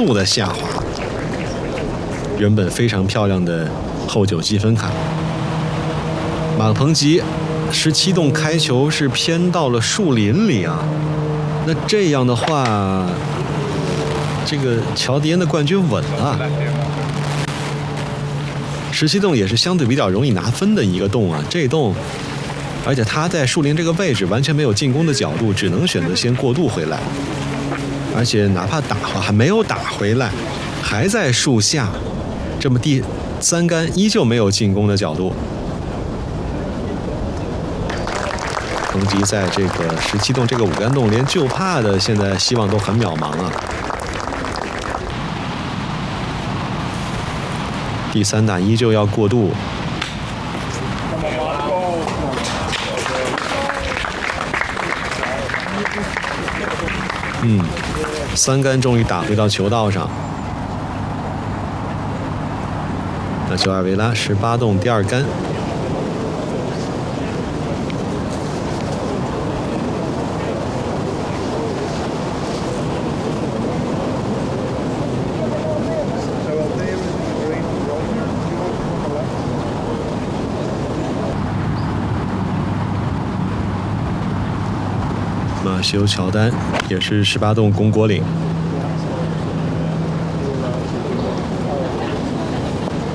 速的下滑。原本非常漂亮的后9积分卡，马克彭吉17洞开球是偏到了树林里啊。那这样的话，这个乔迪恩的冠军稳了。17洞也是相对比较容易拿分的一个洞啊，这洞，而且他在树林这个位置完全没有进攻的角度，只能选择先过渡回来，而且哪怕还没有打回来，还在树下，这么第3杆依旧没有进攻的角度。彭吉在这个17洞这个5杆洞连就怕的现在希望都很渺茫啊。第3打依旧要过渡。3杆终于打回到球道上。那就尔维拉18洞第2杆。马修乔丹也是18洞攻果岭。